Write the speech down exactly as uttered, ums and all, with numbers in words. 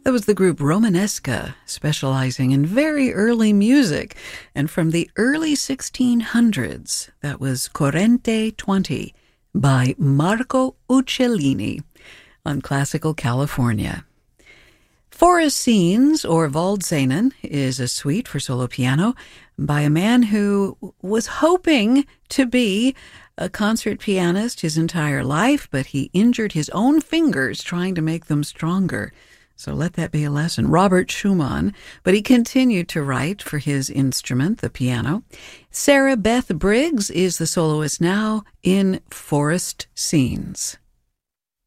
That was the group Romanesca, specializing in very early music. And from the early sixteen hundreds, that was Corrente twenty by Marco Uccellini on Classical California. Forest Scenes, or Waldscenen, is a suite for solo piano by a man who was hoping to be a concert pianist his entire life, but he injured his own fingers trying to make them stronger. So let that be a lesson. Robert Schumann, but he continued to write for his instrument, the piano. Sarah Beth Briggs is the soloist now in Forest Scenes.